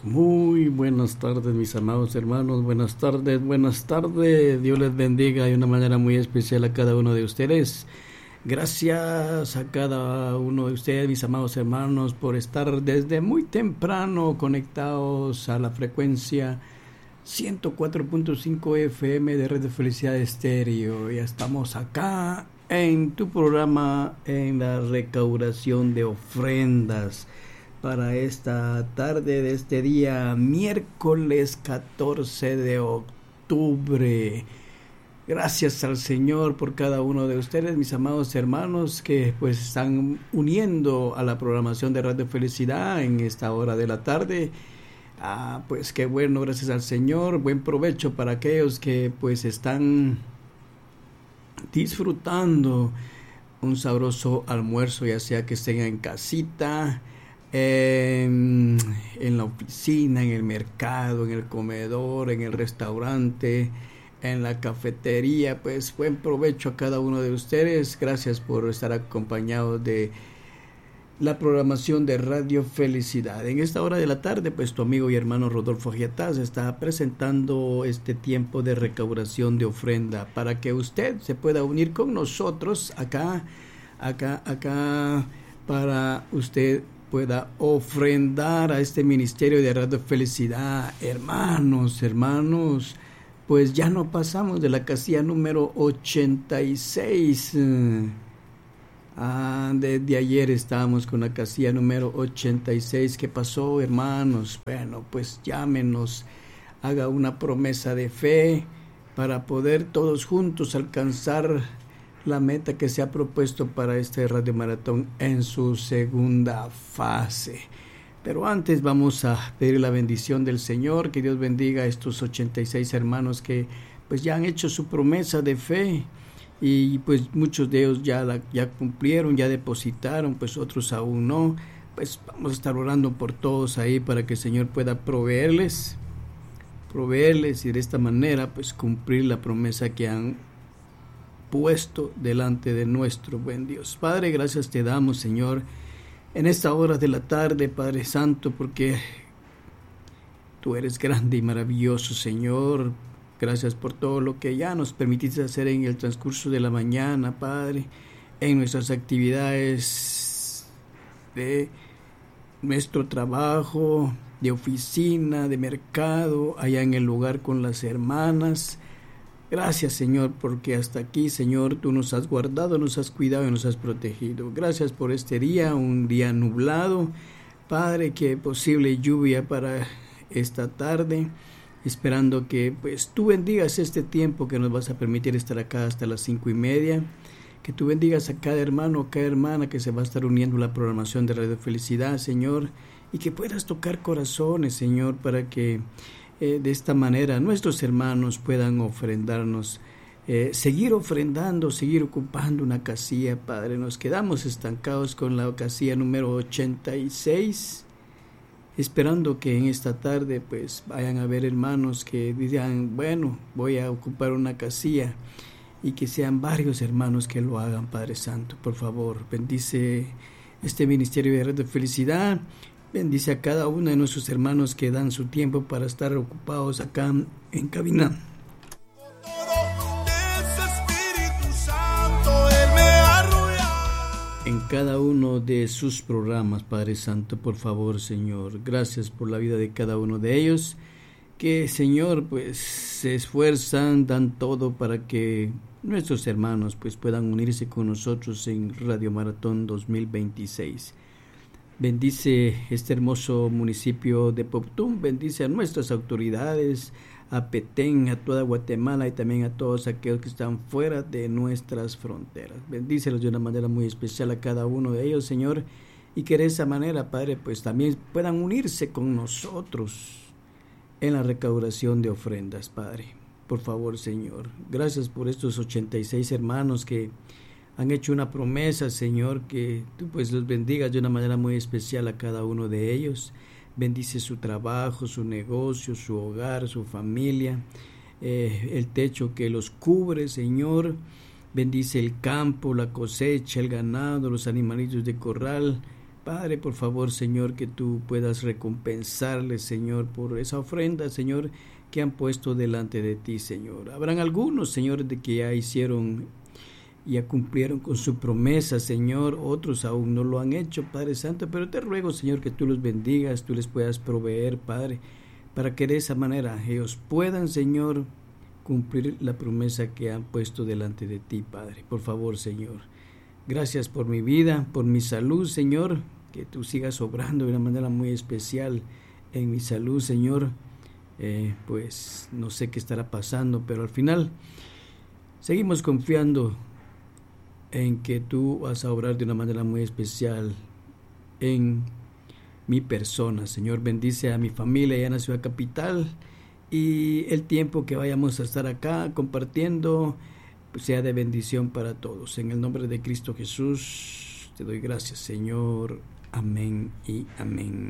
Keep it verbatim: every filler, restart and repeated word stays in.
Muy buenas tardes, mis amados hermanos, buenas tardes, buenas tardes, Dios les bendiga de una manera muy especial a cada uno de ustedes. Gracias a cada uno de ustedes, mis amados hermanos, por estar desde muy temprano conectados a la frecuencia ciento cuatro punto cinco F M de Red de Felicidad Estéreo. Ya estamos acá en tu programa, en la recaudación de ofrendas, para esta tarde de este día, miércoles catorce de octubre. Gracias al Señor por cada uno de ustedes, mis amados hermanos, que pues están uniendo a la programación de Radio Felicidad en esta hora de la tarde. Ah, pues qué bueno, gracias al Señor. Buen provecho para aquellos que pues están disfrutando un sabroso almuerzo, ya sea que estén en casita, En, en la oficina, en el mercado, en el comedor, en el restaurante, en la cafetería. Pues buen provecho a cada uno de ustedes. Gracias por estar acompañados de la programación de Radio Felicidad. En esta hora de la tarde, pues tu amigo y hermano Rodolfo Agiataz está presentando este tiempo de recaudación de ofrenda para que usted se pueda unir con nosotros acá, acá, acá, para usted pueda ofrendar a este ministerio de Radio Felicidad. Hermanos, hermanos, pues ya no pasamos de la casilla número ochenta y seis. Ah, desde ayer estábamos con la casilla número ochenta y seis. ¿Qué pasó, hermanos? Bueno, pues llámenos, haga una promesa de fe para poder todos juntos alcanzar la meta que se ha propuesto para este Radio Maratón en su segunda fase. Pero antes vamos a pedir la bendición del Señor, que Dios bendiga a estos ochenta y seis hermanos que pues ya han hecho su promesa de fe, y pues muchos de ellos ya, la, ya cumplieron, ya depositaron, pues otros aún no. Pues vamos a estar orando por todos ahí para que el Señor pueda proveerles, proveerles y de esta manera pues cumplir la promesa que han puesto delante de nuestro buen Dios. Padre, gracias te damos, Señor, en esta hora de la tarde, Padre Santo, porque tú eres grande y maravilloso, Señor. Gracias por todo lo que ya nos permitiste hacer en el transcurso de la mañana, Padre, en nuestras actividades de nuestro trabajo, de oficina, de mercado, allá en el lugar con las hermanas. Gracias, Señor, porque hasta aquí, Señor, tú nos has guardado, nos has cuidado y nos has protegido. Gracias por este día, un día nublado. Padre, que posible lluvia para esta tarde, esperando que pues tú bendigas este tiempo que nos vas a permitir estar acá hasta las cinco y media. Que tú bendigas a cada hermano, a cada hermana que se va a estar uniendo a la programación de Radio Felicidad, Señor, y que puedas tocar corazones, Señor, para que Eh, de esta manera nuestros hermanos puedan ofrendarnos, eh, seguir ofrendando, seguir ocupando una casilla, Padre. Nos quedamos estancados con la casilla número ochenta y seis, esperando que en esta tarde pues vayan a haber hermanos que digan, bueno, voy a ocupar una casilla, y que sean varios hermanos que lo hagan, Padre Santo. Por favor, bendice este ministerio de Red de Felicidad. Bendice a cada uno de nuestros hermanos que dan su tiempo para estar ocupados acá en cabina. En cada uno de sus programas, Padre Santo, por favor, Señor. Gracias por la vida de cada uno de ellos, que, Señor, pues se esfuerzan, dan todo para que nuestros hermanos pues puedan unirse con nosotros en Radio Maratón dos mil veintiséis. Bendice este hermoso municipio de Poptún, bendice a nuestras autoridades, a Petén, a toda Guatemala y también a todos aquellos que están fuera de nuestras fronteras. Bendícelos de una manera muy especial a cada uno de ellos, Señor, y que de esa manera, Padre, pues también puedan unirse con nosotros en la recaudación de ofrendas, Padre. Por favor, Señor, gracias por estos ochenta y seis hermanos que han hecho una promesa, Señor, que tú pues los bendigas de una manera muy especial a cada uno de ellos. Bendice su trabajo, su negocio, su hogar, su familia, eh, el techo que los cubre, Señor. Bendice el campo, la cosecha, el ganado, los animalitos de corral. Padre, por favor, Señor, que tú puedas recompensarles, Señor, por esa ofrenda, Señor, que han puesto delante de ti, Señor. Habrán algunos, Señor, de que ya hicieron, ya cumplieron con su promesa, Señor. Otros aún no lo han hecho, Padre Santo, pero te ruego, Señor, que tú los bendigas, tú les puedas proveer, Padre, para que de esa manera ellos puedan, Señor, cumplir la promesa que han puesto delante de ti, Padre. Por favor, Señor. Gracias por mi vida, por mi salud, Señor, que tú sigas obrando de una manera muy especial en mi salud, Señor. Eh, pues no sé qué estará pasando, pero al final seguimos confiando en que tú vas a obrar de una manera muy especial en mi persona, Señor. Bendice a mi familia allá en la ciudad capital y el tiempo que vayamos a estar acá compartiendo sea de bendición para todos. En el nombre de Cristo Jesús te doy gracias, Señor. Amén y amén.